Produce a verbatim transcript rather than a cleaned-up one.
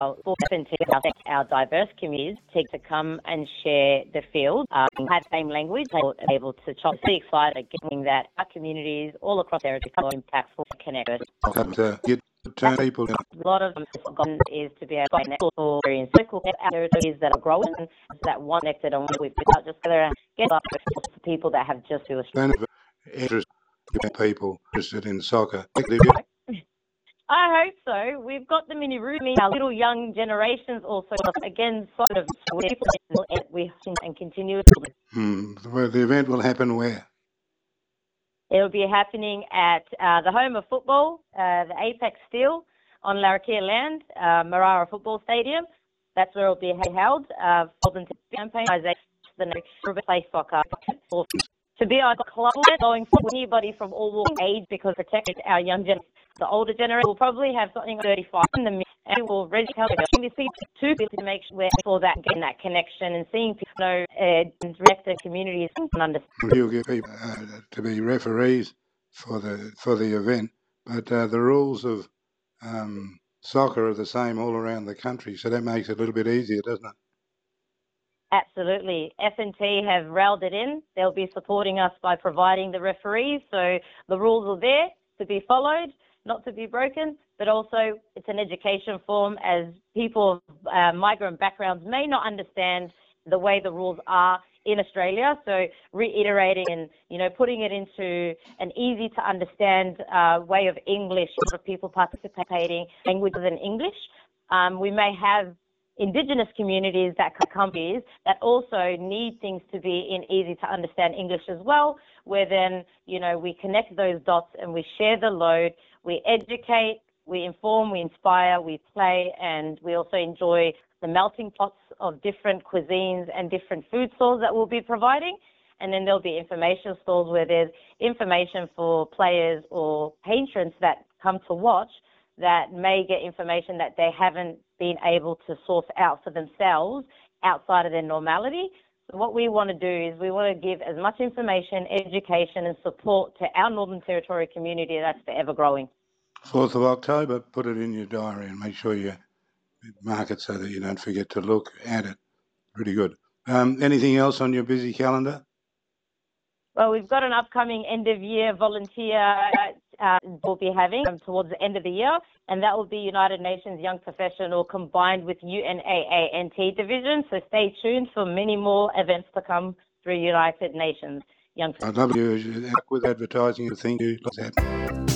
for our diverse communities take to come and share the field, um, have the same language, able to try to be excited at getting that our communities all across there are impactful connect us. Uh, get turn people in. A lot of them is to be able to connect or in circle territories that are growing, that one connected and we've got just together and get up with people that have just to interest people interested in soccer. I hope so. We've got them in a room, our little young generations also, again, sort of, we and continue. Hmm. Well, the event will happen where? It'll be happening at uh, the home of football, uh, the Apex Steel on Larrakia land, uh, Marara Football Stadium. That's where it'll be held. Uh, for the campaign, the next play soccer. To be on club going for anybody from all walks of age because protect our young generation. The older generation will probably have something like thirty-five in the mid, and we will register two people to make sure for that getting that connection and seeing people know uh, direct the communities and understand. You'll get people uh, to be referees for the for the event, but uh, the rules of um, soccer are the same all around the country, so that makes it a little bit easier, doesn't it? Absolutely. F and T have railed it in. They'll be supporting us by providing the referees, so the rules are there to be followed, not to be broken, but also it's an education form as people of uh, migrant backgrounds may not understand the way the rules are in Australia. So reiterating and, you know, putting it into an easy to understand uh, way of English for people participating languages in English. Um, we may have Indigenous communities that companies that also need things to be in easy to understand English as well, where then, you know, we connect those dots and we share the load, we educate, we inform, we inspire, we play, and we also enjoy the melting pots of different cuisines and different food stalls that we'll be providing. And then there'll be information stalls where there's information for players or patrons that come to watch that may get information that they haven't been able to source out for themselves outside of their normality. So what we want to do is we want to give as much information, education and support to our Northern Territory community that's forever growing. fourth of October, put it in your diary and make sure you mark it so that you don't forget to look at it. Pretty good. Um, anything else on your busy calendar? Well, we've got an upcoming end-of-year volunteer uh, we'll be having um, towards the end of the year, and that will be United Nations Young Professional combined with U N A A N T division. So stay tuned for many more events to come through United Nations Young Professional. I'd love you with advertising. Thank you.